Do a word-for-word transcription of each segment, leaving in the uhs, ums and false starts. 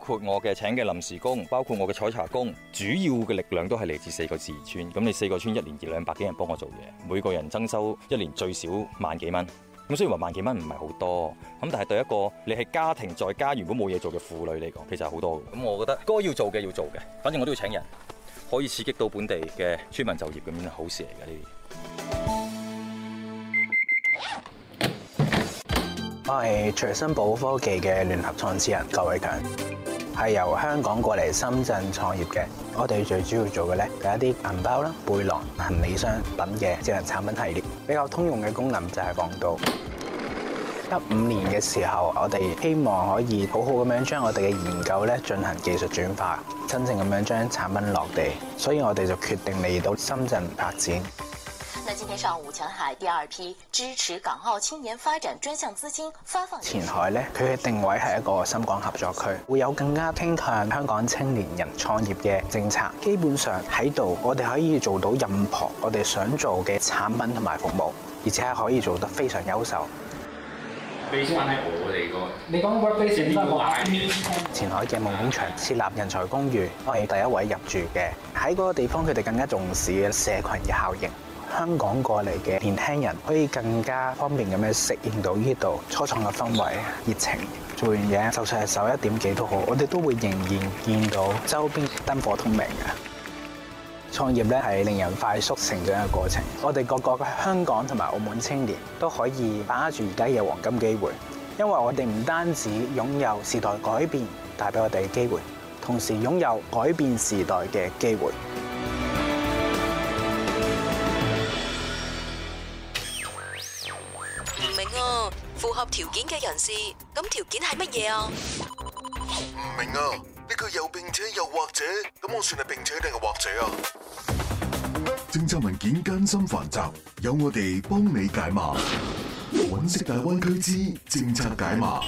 括我嘅請嘅臨時工，包括我嘅採茶工，主要嘅力量都係嚟自四個自然村。咁你四個村一年二兩百幾人幫我做嘢，每個人增收一年最少萬幾蚊。咁雖然話萬幾蚊唔係好多，咁但係對一個你係家庭在家原本冇嘢做嘅婦女嚟講，其實係好多嘅。咁我覺得該要做嘅要做嘅，反正我都要請人，可以刺激到本地嘅村民就業，咁樣係好事嚟嘅呢啲。 我係隨身寶科技嘅聯合創始人郭偉強，係由香港過嚟深圳創業嘅。我哋最主要做嘅咧係一啲銀包啦、背囊、行李箱等嘅智能產品系列。比較通用嘅功能就係防盜。一五年嘅時候，我哋希望可以好好咁樣將我哋嘅研究咧進行技術轉化，真正咁樣將產品落地。所以我哋就決定嚟到深圳發展。 那今天上午，前海第二批支持港澳青年發展專項資金發放。 前海咧，佢嘅定位係一個深港合作區，會有更加傾向香港青年人創業嘅政策。基本上喺度，我哋可以做到任何我哋想做嘅產品同埋服務，而且係可以做得非常優秀。 base 翻喺我哋個， 你講 workbase 翻我前海嘅夢工場設立人才公寓，我係第一位入住嘅。喺嗰個地方，佢哋更加重視嘅社群嘅效應。香港過嚟嘅年輕人可以更加方便咁樣適應到呢度初創嘅氛圍、熱情。做完嘢，就算係十一點幾都好，我哋都會仍然見到周邊燈火通明嘅。創業咧係令人快速成長嘅過程。我哋各個嘅香港同埋澳門青年都可以把握住而家嘅黃金機會，因為我哋唔單止擁有時代改變帶俾我哋嘅機會，同時擁有改變時代嘅機會。 符合條件嘅人士，咁條件係乜嘢啊？ 唔明啊！呢句又並且又或者，咁我算係並且定係或者啊？政策文件艱深繁雜，有我哋幫你解碼。揾食大灣區之政策解碼。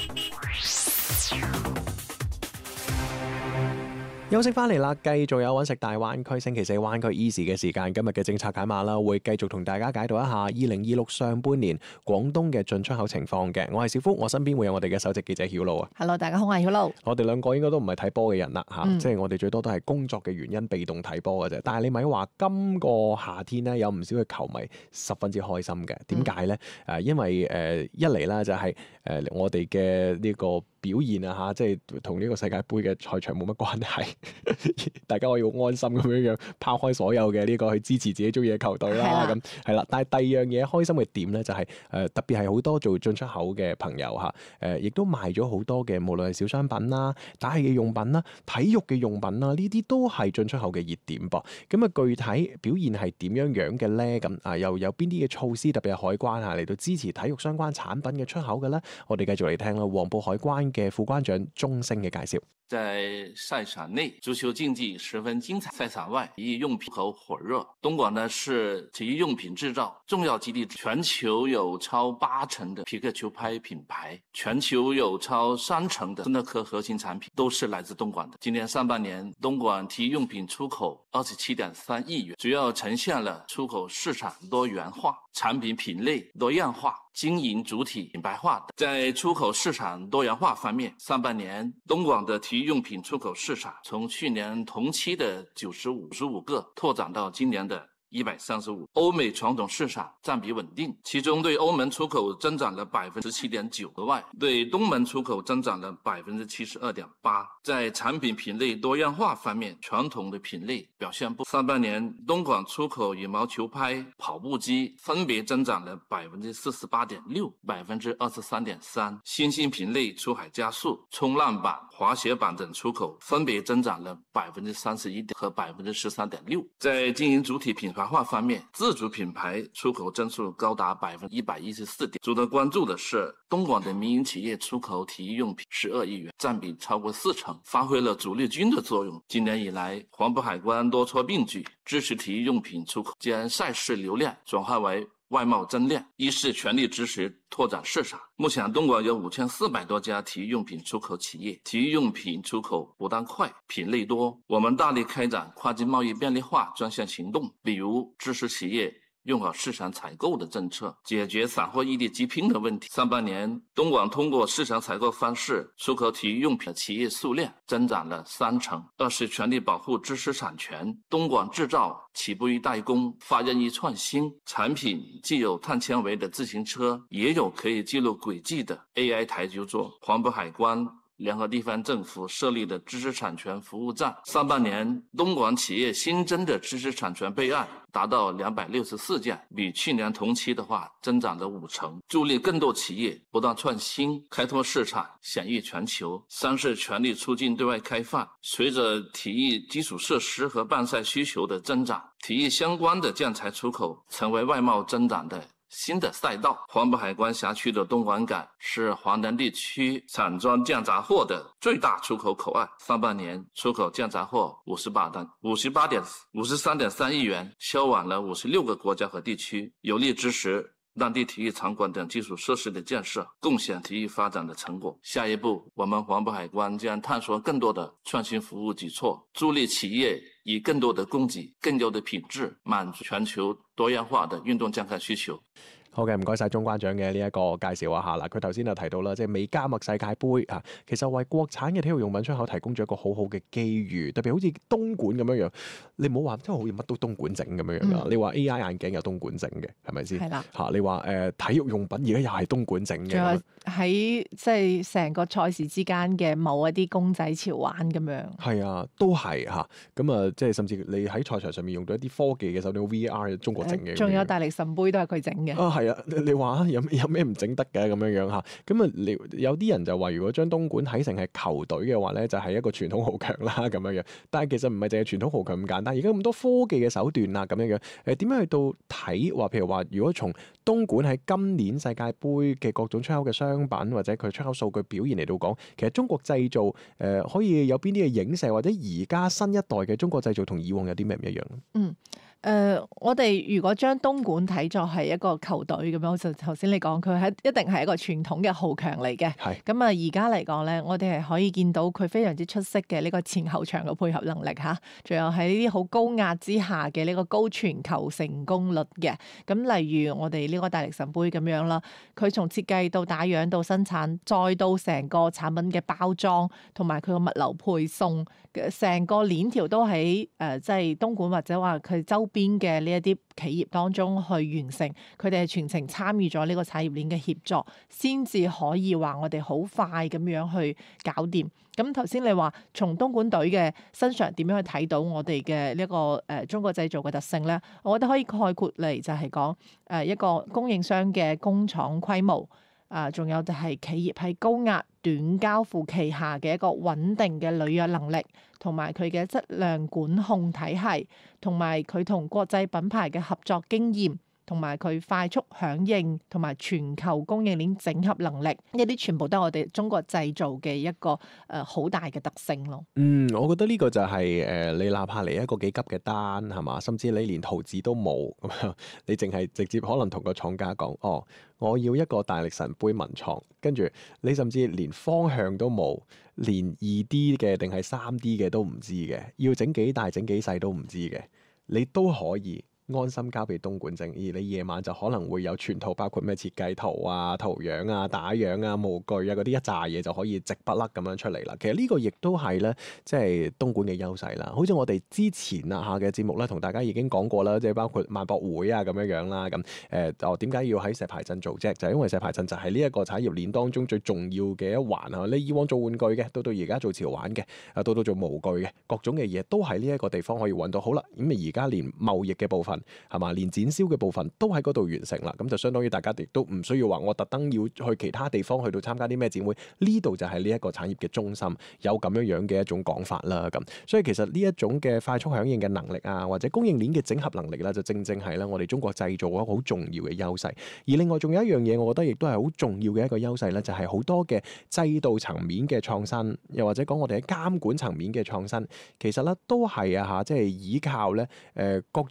休息翻嚟啦，繼續有揾食大灣區星期四灣區 Easy 嘅時間，今日嘅政策解碼啦，會繼續同大家解讀一下二零二六上半年廣東嘅進出口情況嘅。我係小福，我身邊會有我哋嘅首席記者曉露啊。 Hello， 大家好，我係曉露。 我哋兩個應該都唔係睇波嘅人啦嚇， 嗯、 即係我哋最多都係工作嘅原因被動睇波嘅啫。但係你咪話今個夏天呢，有唔少嘅球迷十分之開心嘅，點解呢？誒、嗯，因為誒、呃、一嚟啦就係、是、誒、呃、我哋嘅呢個表現啊嚇，即係同呢個世界盃嘅賽場冇乜關係，大家可以好安心咁樣樣拋開所有嘅呢個去支持自己中意嘅球隊啦。咁係啦，但係第二樣嘢開心嘅點咧就係、是、誒、呃、特別係好多做進出口嘅朋友嚇，誒、呃、亦都賣咗好多嘅，無論係小商品啦、打氣嘅用品啦、體育嘅用品啦，呢啲都係進出口嘅熱點噃。咁啊，具體表現係點樣樣嘅咧？咁啊，又有邊啲嘅措施，特別係海關啊嚟到支持體育相關產品嘅出口嘅咧？我哋繼續嚟聽啦，黃埔海關嘅副關長鐘聲嘅介紹。 在賽場內，足球競技十分精彩；賽場外，體育用品口火熱。東莞呢是體育用品製造重要基地，全球有超八成的匹克球拍品牌，全球有超三成的斯諾克核心產品都是來自東莞的。今年上半年，東莞體育用品出口二十七點三億元，主要呈現了出口市場多元化、產品品類多樣化、經營主體品牌化的。在出口市場多元化方面，上半年東莞的體育用品出口市場從去年同期的九十五十五個拓展到今年的一百三十五。歐美傳統市場佔比穩定，其中對歐盟出口增長了百分之七點九，額外對東盟出口增長了百分之七十二點八。在產品品類多樣化方面，傳統的品類表現不。上半年東莞出口羽毛球拍、跑步機分別增長了百分之四十八點六、百分之二十三點三。新興品類出海加速，衝浪板、滑雪板等出口分別增長了百分之三十一點和百分之十三點六。在經營主體品牌化方面，自主品牌出口增速高達百分之一百一十四點。值得關注的是，東莞的民營企業出口體育用品十二億元，佔比超過四成，發揮了主力軍的作用。今年以來，黃埔海關多措並舉，支持體育用品出口，將賽事流量轉化為外貿增量，一是全力支持拓展市場。目前東莞有五千四百多家體育用品出口企業，體育用品出口不但快，品類多。我們大力開展跨境貿易便利化專項行動，比如支持企業用好市场采购的政策，解决散货异地急拼的问题。上半年，东莞通过市场采购方式，出口体育用品的企业数量增长了三成。二是全力保护知识产权，东莞制造起步于代工，发源于创新，产品既有碳纤维的自行车，也有可以记录轨迹的 A I 台球座。黄埔海关联合地方政府设立的知识产权服务站，上半年东莞企业新增的知识产权备案达到两百六十四件，比去年同期的话增长了五成，助力更多企业不断创新，开拓市场，享誉全球。三是全力促进对外开放，随着体育基础设施和办赛需求的增长，体育相关的建材出口成为外贸增长的新的赛道。黄埔海关辖区的东莞港是华南地区散装建材货的最大出口口岸，上半年出口建材货五十八单五十八点五十三点三亿元，销往了五十六个国家和地区，有力支持当地体育场馆等基础设施的建设，贡献体育发展的成果。下一步，我们黄埔海关将探索更多的创新服务举措，助力企业以更多的供给、更优的品質，滿足全球多樣化的運動健康需求。 好嘅，唔該晒鍾關長嘅呢一個介紹一下啦。佢頭先就提到啦，即係美加墨世界盃啊，其實為國產嘅體育用品出口提供咗一個好好嘅機遇，特別好似東莞咁樣樣，你唔好話真係好似乜都東莞整咁樣樣㗎。你話 A I 眼鏡有東莞整嘅，係咪先？係啦。嚇，你話誒、呃、體育用品而家又係東莞整嘅。仲有喺即係成個賽事之間嘅某一啲公仔潮玩咁樣。係啊，都係嚇。咁啊，即係甚至你喺賽場上面用到一啲科技嘅手錶 V R 中國整嘅。 仲有大力神杯都係佢整嘅。 啊，係啊，你話有有咩唔整得嘅咁樣樣嚇？咁啊，你有啲人就話，如果將東莞睇成係球隊嘅話咧，就係、是、一個傳統豪強啦咁樣樣。但係其實唔係淨係傳統豪強咁簡單，而家咁多科技嘅手段啊咁樣樣。誒點樣去到睇話？譬如話，如果從東莞喺今年世界盃嘅各種出口嘅商品或者佢出口數據表現嚟到講，其實中國製造誒、呃、可以有邊啲嘅影射，或者而家新一代嘅中國製造同以往有啲咩唔一樣？ 嗯。誒、呃，我哋如果將東莞睇作係一個球隊咁樣，好似頭先你講，佢係一定係一個傳統嘅豪強嚟嘅。係。咁啊，而家嚟講咧，我哋係可以見到佢非常之出色嘅呢個前後場嘅配合能力嚇，仲有喺呢啲好高壓之下嘅呢個高傳球成功率嘅。咁例如我哋呢個大力神杯咁樣啦，佢從設計到打樣到生產，再到成個產品嘅包裝同埋佢個物流配送，成個鏈條都喺誒即係東莞或者話佢周邊嘅呢一啲企業當中去完成，佢哋係全程參與咗呢個產業鏈嘅協作，先至可以話我哋好快咁樣去搞掂。咁頭先你話從東莞隊嘅身上點樣去睇到我哋嘅呢一個誒中國製造嘅特性咧？我覺得可以概括嚟就係講誒一個供應商嘅工廠規模。啊，仲有就係企業喺高壓短交付期下嘅一個穩定嘅履約能力，同埋佢嘅質量管控體系，同埋佢同國際品牌嘅合作經驗，同埋佢快速響應，同埋全球供應鏈整合能力，呢啲全部都係我哋中國製造嘅一個誒好大嘅特性咯。 嗯，我覺得呢個就係、是、誒、呃、你哪怕嚟一個幾急嘅單係嘛，甚至你連圖紙都冇咁樣，你淨係直接可能同個廠家講，哦，我要一個大力神杯文創，跟住你甚至連方向都冇，連二 D 嘅定係三 D 嘅都唔知嘅，要整幾大整幾細都唔知嘅，你都可以安心交俾東莞整，而你夜晚就可能會有全套，包括咩設計圖啊、圖樣啊、打樣啊、模具啊嗰啲一紮嘢就可以直不甩咁樣出嚟啦。其實呢個亦都係咧，即係東莞嘅優勢啦。好似我哋之前啊下嘅節目咧，同大家已經講過啦，即係包括萬博會啊咁樣樣啦。咁誒，就點解要喺石排鎮做啫？就係因為石排鎮就係呢一個產業鏈當中最重要嘅一環啊。你以往做玩具嘅，到到而家做潮玩嘅，啊到到做模具嘅，各種嘅嘢都喺呢一個地方可以揾到。好啦，咁啊而家連貿易嘅部分，係嘛？連展銷嘅部分都喺嗰度完成啦，咁就相當於大家亦都唔需要話我特登要去其他地方去到參加啲咩展會，呢度就係呢一個產業嘅中心，有咁樣樣嘅一種講法啦。咁所以其實呢一種嘅快速響應嘅能力啊，或者供應鏈嘅整合能力啦，就正正係啦我哋中國製造一個好重要嘅優勢。而另外仲有一樣嘢，我覺得亦都係好重要嘅一個優勢咧，就係好多嘅制度層面嘅創新，又或者講我哋喺監管層面嘅創新，其實咧都係啊嚇，即係依靠咧誒各種嘅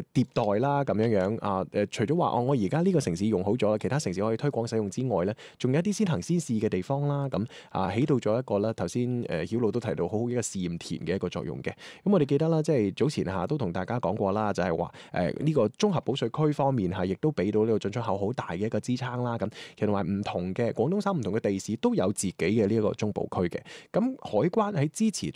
迭代啦咁樣樣啊誒，除咗話哦，我而家呢個城市用好咗啦，其他城市可以推廣使用之外咧，仲有一啲先行先試嘅地方啦，咁啊起到咗一個咧頭先誒曉露都提到好好一個試驗田嘅一個作用嘅。咁我哋記得啦，即係早前下都同大家講過啦，就係話誒呢個綜合保稅區方面係亦都俾到呢個進出口好大嘅一個支撐啦。咁其實同埋唔同嘅廣東省唔同嘅地市都有自己嘅呢一個中部區嘅。咁海關喺支持